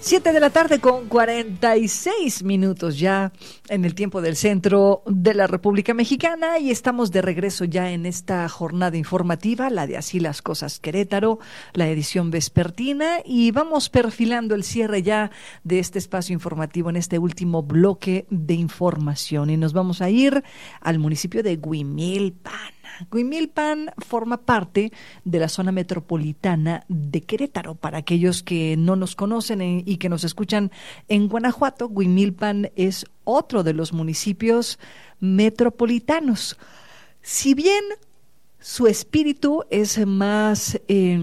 7 de la tarde con 46 minutos ya en el tiempo del centro de la República Mexicana, y estamos de regreso ya en esta jornada informativa, la de Así las Cosas Querétaro, la edición vespertina, y vamos perfilando el cierre ya de este espacio informativo en este último bloque de información, y nos vamos a ir al municipio de Huimilpan. Huimilpan forma parte de la zona metropolitana de Querétaro. Para aquellos que no nos conocen y que nos escuchan en Guanajuato, Huimilpan es otro de los municipios metropolitanos. Si bien su espíritu es más,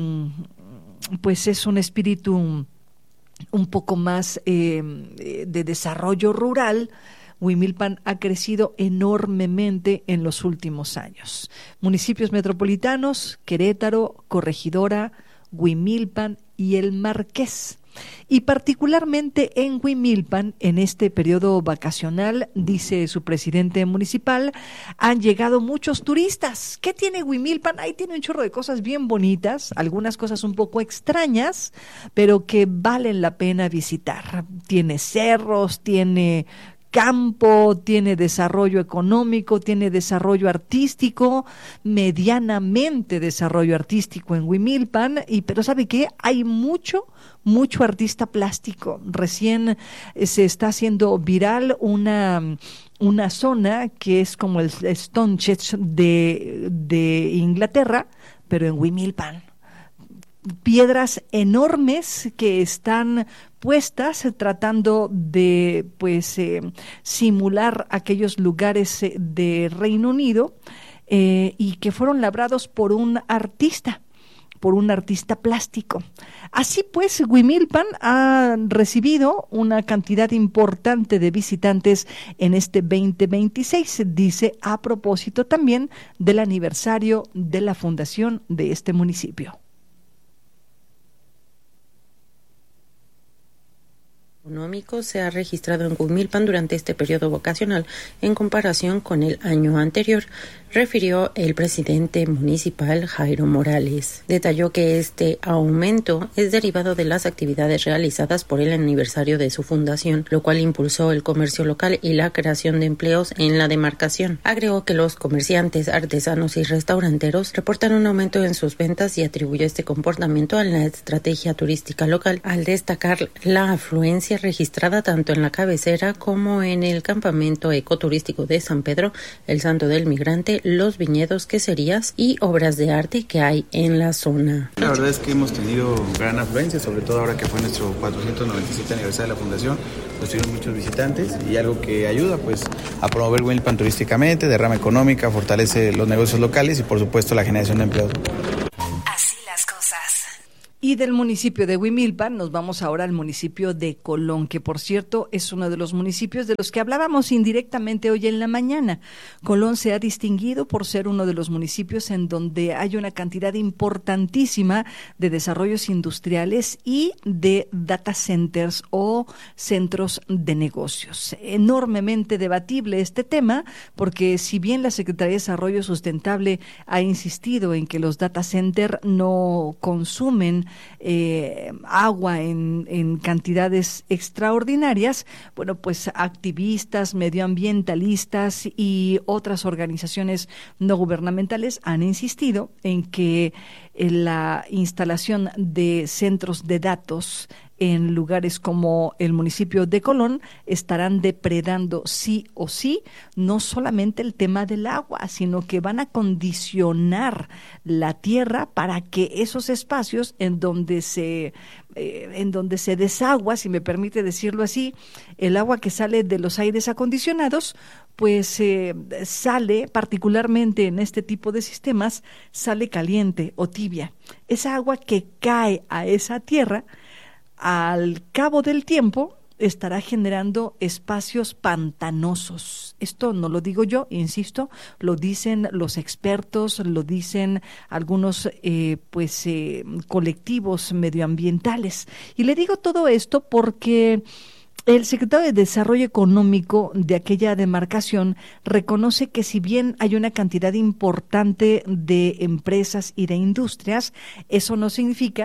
pues es un espíritu un poco más de desarrollo rural, Huimilpan ha crecido enormemente en los últimos años. Municipios metropolitanos: Querétaro, Corregidora, Huimilpan y El Marqués. Y particularmente en Huimilpan, en este periodo vacacional, dice su presidente municipal, han llegado muchos turistas. ¿Qué tiene Huimilpan? Ahí tiene un chorro de cosas bien bonitas, algunas cosas un poco extrañas, pero que valen la pena visitar. Tiene cerros, tiene campo, tiene desarrollo económico, tiene desarrollo artístico, medianamente desarrollo artístico en Huimilpan, pero ¿sabe qué? Hay mucho artista plástico. Recién se está haciendo viral una zona que es como el Stonehenge de Inglaterra, pero en Huimilpan. Piedras enormes que están puestas tratando de simular aquellos lugares de Reino Unido, y que fueron labrados por un artista plástico. Así pues, Huimilpan ha recibido una cantidad importante de visitantes en este 2026, dice, a propósito también del aniversario de la fundación de este municipio. Económico se ha registrado en Huimilpan durante este periodo vacacional en comparación con el año anterior, refirió el presidente municipal Jairo Morales. Detalló que este aumento es derivado de las actividades realizadas por el aniversario de su fundación, lo cual impulsó el comercio local y la creación de empleos en la demarcación. Agregó que los comerciantes, artesanos y restauranteros reportan un aumento en sus ventas y atribuyó este comportamiento a la estrategia turística local, al destacar la afluencia registrada tanto en la cabecera como en el campamento ecoturístico de San Pedro, el Santo del Migrante, los viñedos, queserías y obras de arte que hay en la zona. La verdad es que hemos tenido gran afluencia, sobre todo ahora que fue nuestro 497 aniversario de la fundación, pues tuvimos muchos visitantes, y algo que ayuda pues a promover Huimilpan turísticamente, derrama económica, fortalece los negocios locales y por supuesto la generación de empleos. Y del municipio de Huimilpan nos vamos ahora al municipio de Colón, que por cierto es uno de los municipios de los que hablábamos indirectamente hoy en la mañana. Colón se ha distinguido por ser uno de los municipios en donde hay una cantidad importantísima de desarrollos industriales y de data centers o centros de negocios. Enormemente debatible este tema, porque si bien la Secretaría de Desarrollo Sustentable ha insistido en que los data centers no consumen agua en cantidades extraordinarias, bueno, pues activistas, medioambientalistas y otras organizaciones no gubernamentales han insistido en que la instalación de centros de datos en lugares como el municipio de Colón estarán depredando sí o sí no solamente el tema del agua, sino que van a condicionar la tierra para que esos espacios en donde se desagua, si me permite decirlo así, el agua que sale de los aires acondicionados, pues sale, particularmente en este tipo de sistemas, sale caliente o tibia. Esa agua que cae a esa tierra, al cabo del tiempo, estará generando espacios pantanosos. Esto no lo digo yo, insisto, lo dicen los expertos, lo dicen algunos colectivos medioambientales. Y le digo todo esto porque el secretario de Desarrollo Económico de aquella demarcación reconoce que si bien hay una cantidad importante de empresas y de industrias, eso no significa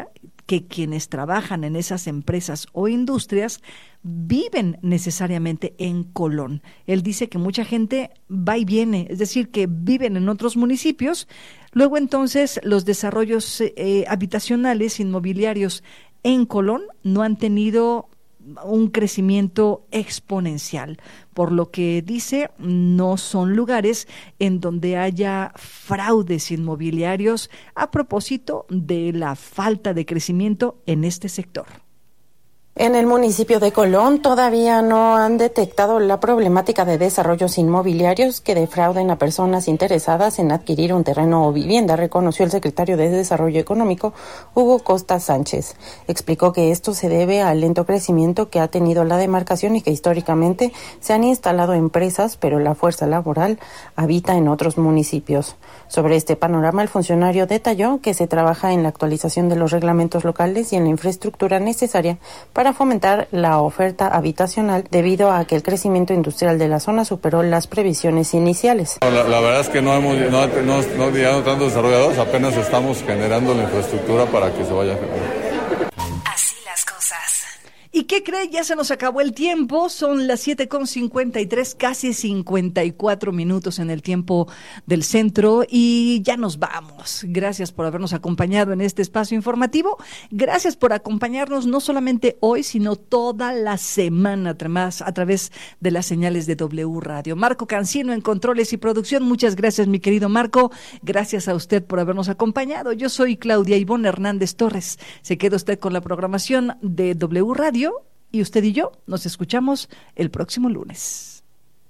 que quienes trabajan en esas empresas o industrias viven necesariamente en Colón. Él dice que mucha gente va y viene, es decir, que viven en otros municipios. Luego entonces los desarrollos habitacionales, inmobiliarios en Colón no han tenido un crecimiento exponencial, por lo que dice no son lugares en donde haya fraudes inmobiliarios a propósito de la falta de crecimiento en este sector. En el municipio de Colón todavía no han detectado la problemática de desarrollos inmobiliarios que defrauden a personas interesadas en adquirir un terreno o vivienda, reconoció el secretario de Desarrollo Económico, Hugo Costa Sánchez. Explicó que esto se debe al lento crecimiento que ha tenido la demarcación y que históricamente se han instalado empresas, pero la fuerza laboral habita en otros municipios. Sobre este panorama, el funcionario detalló que se trabaja en la actualización de los reglamentos locales y en la infraestructura necesaria para fomentar la oferta habitacional debido a que el crecimiento industrial de la zona superó las previsiones iniciales. La verdad es que no hemos llegado tantos desarrolladores, apenas estamos generando la infraestructura para que se vaya generando. Así las cosas. ¿Y qué cree? Ya se nos acabó el tiempo, son las 7:53, casi 54 minutos en el tiempo del centro y ya nos vamos. Gracias por habernos acompañado en este espacio informativo, gracias por acompañarnos no solamente hoy, sino toda la semana, además a través de las señales de W Radio. Marco Cancino en controles y producción, muchas gracias mi querido Marco, gracias a usted por habernos acompañado. Yo soy Claudia Ivonne Hernández Torres, se queda usted con la programación de W Radio. Y usted y yo nos escuchamos el próximo lunes.